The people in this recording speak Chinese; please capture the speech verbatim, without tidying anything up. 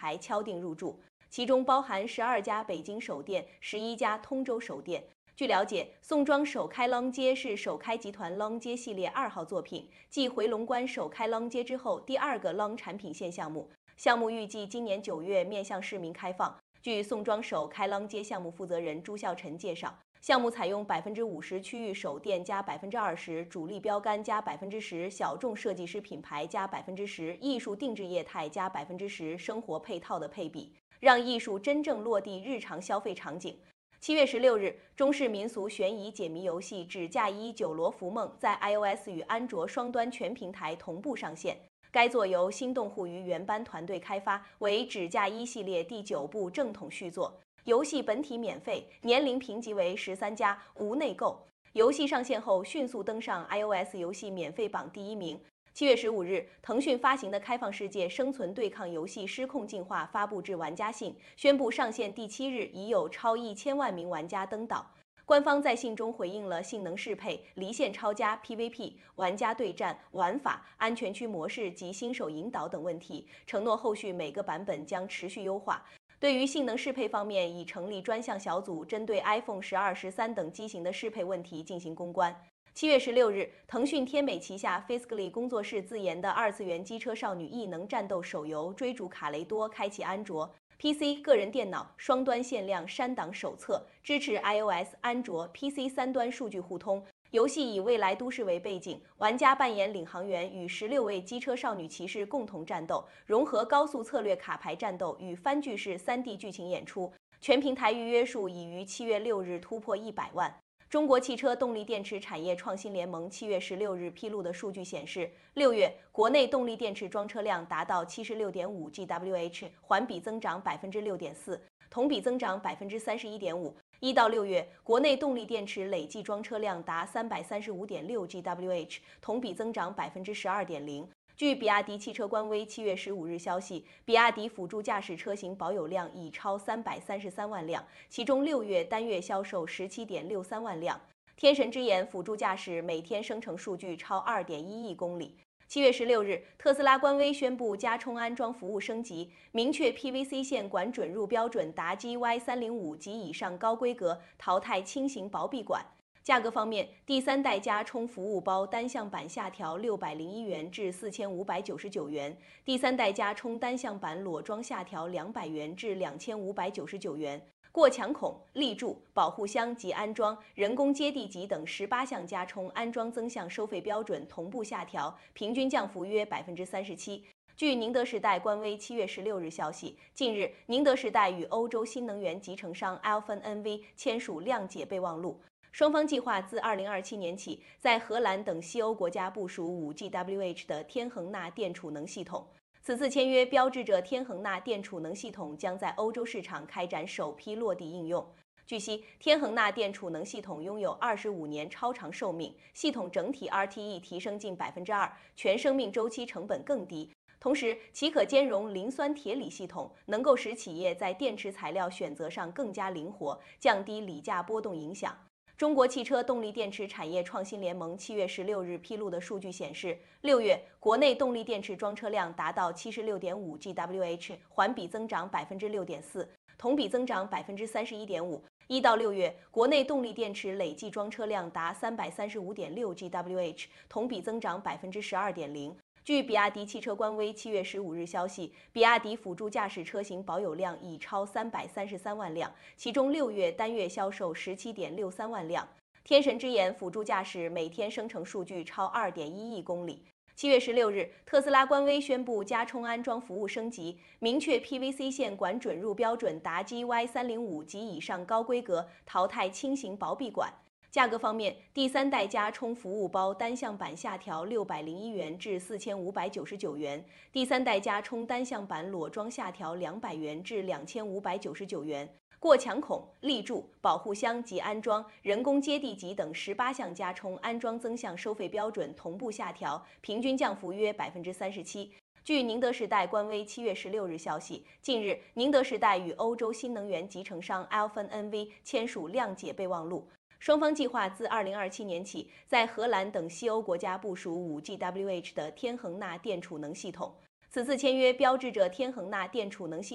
牌敲定入驻，其中包含十二家北京首店、十一家通州首店。据了解，宋庄首开浪街是首开集团浪街系列二号作品，继回龙观首开浪街之后第二个浪产品线项目。项目预计今年九月面向市民开放。据宋庄首开浪街项目负责人朱孝臣介绍，项目采用百分之五十区域首店加百分之二十主力标杆加百分之十小众设计师品牌加百分之十艺术定制业态加百分之十生活配套的配比，让艺术真正落地日常消费场景。七月十六日，中式民俗悬疑解谜游戏《纸嫁衣酒罗浮梦》在 iOS 与安卓双端全平台同步上线。该作由新动户与原班团队开发，为《纸嫁衣》系列第九部正统续作。游戏本体免费，年龄评级为十三加，无内购。游戏上线后迅速登上 iOS 游戏免费榜第一名。七月十五日，腾讯发行的开放世界生存对抗游戏《失控进化》发布至玩家信，宣布上线第七日已有超一千万名玩家登岛。官方在信中回应了性能适配、离线超加、P V P、玩家对战、玩法、安全区模式及新手引导等问题，承诺后续每个版本将持续优化。对于性能适配方面，已成立专项小组，针对 iPhone 十二、十三等机型的适配问题进行攻关。七月十六日，腾讯天美旗下 Physically 工作室自研的二次元机车少女异能战斗手游《追逐卡雷多》开启安卓、P C、个人电脑双端限量删档手册，支持 iOS、安卓、P C 三端数据互通。游戏以未来都市为背景，玩家扮演领航员，与十六位机车少女骑士共同战斗，融合高速策略卡牌战斗与番剧式 三 D 剧情演出。全平台预约数已于七月六日突破一百万。中国汽车动力电池产业创新联盟七月十六日披露的数据显示，六月国内动力电池装车量达到 七十六点五 G W H， 环比增长 百分之六点四， 同比增长 百分之三十一点五。一到六月，国内动力电池累计装车量达 三百三十五点六 G W H， 同比增长 百分之十二点零。据比亚迪汽车官微七月十五日消息，比亚迪辅助驾驶车型保有量已超三百三十三万辆，其中六月单月销售 十七点六三万辆。天神之眼辅助驾驶每天生成数据超 二点一亿公里。七月十六日，特斯拉官微宣布加充安装服务升级，明确 P V C 线管准入标准达 G Y 三零五及以上高规格，淘汰轻型薄壁管。价格方面，第三代加充服务包单向版下调六百零一元至四千五百九十九元，第三代加充单向版裸装下调两百元至两千五百九十九元。过墙孔、立柱、保护箱及安装、人工接地级等十八项加充安装增项收费标准同步下调，平均降幅约 百分之三十七。据宁德时代官微七月十六日消息，近日宁德时代与欧洲新能源集成商 Alfen N V 签署谅解备忘录。双方计划自二零二七年起，在荷兰等西欧国家部署 五 G W H 的天恒纳电储能系统。此次签约标志着天恒纳电储能系统将在欧洲市场开展首批落地应用。据悉，天恒纳电储能系统拥有二十五年超长寿命，系统整体 R T E 提升近 百分之二， 全生命周期成本更低。同时，其可兼容磷酸铁锂系统，能够使企业在电池材料选择上更加灵活，降低锂价波动影响。中国汽车动力电池产业创新联盟七月十六日披露的数据显示，六月国内动力电池装车量达到 七十六点五 G W H， 环比增长 百分之六点四， 同比增长 百分之三十一点五。一到六月，国内动力电池累计装车量达 三百三十五点六 G W H， 同比增长 百分之十二点零。据比亚迪汽车官微七月十五日消息，比亚迪辅助驾驶车型保有量已超三百三十三万辆，其中六月单月销售 十七点六三万辆。天神之眼辅助驾驶每天生成数据超 二点一亿公里。七月十六日，特斯拉官微宣布加充安装服务升级，明确 P V C 线管准入标准达 G Y 三零五及以上高规格，淘汰轻型薄壁管。价格方面，第三代加充服务包单向版下调六百零一元至四千五百九十九元，第三代加充单向版裸装下调两百元至两千五百九十九元。过墙孔、立柱、保护箱及安装、人工接地级等十八项加充安装增项收费标准同步下调，平均降幅约 百分之三十七。据宁德时代官微七月十六日消息，近日宁德时代与欧洲新能源集成商 Alfen N V 签署谅解备忘录。双方计划自二零二七年起，在荷兰等西欧国家部署 五 G W H 的天恒纳电储能系统。此次签约标志着天恒纳电储能系统